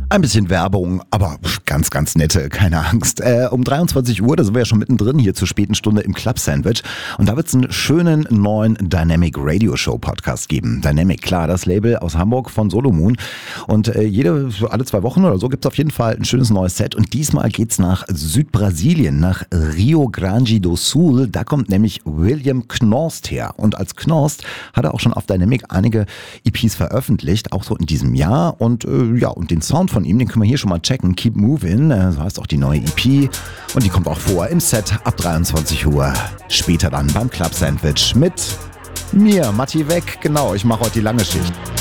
Ein bisschen Werbung, aber ganz, ganz nette, keine Angst. Um 23 Uhr, da sind wir ja schon mittendrin hier zur späten Stunde im Club Sandwich. Und da wird es einen schönen neuen Dynamic Radio Show Podcast geben. Dynamic, klar, das Label aus Hamburg von Solomon. Und alle 2 Wochen oder so gibt es auf jeden Fall ein schönes neues Set. Und diesmal geht's nach Südbrasilien, nach Rio Grande do Sul. Da kommt nämlich William Knorst her. Und als Knorst hat er auch schon auf Dynamic einige EPs veröffentlicht, auch so in diesem Jahr. Und und den Sound von ihm, den können wir hier schon mal checken. Keep Moving, so heißt auch die neue EP. Und die kommt auch vor im Set ab 23 Uhr. Später dann beim Club Sandwich mit mir, Matti Weck. Genau, ich mache heute die lange Schicht.